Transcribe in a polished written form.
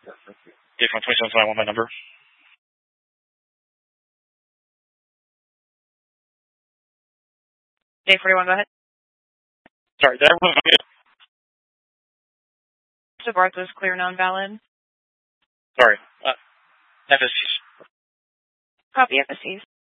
Dave from 27, I want my number. Dave 41, go ahead. Sorry, did I run it? So Barth was clear, non-valid. Sorry. FSCs. Copy FSCs.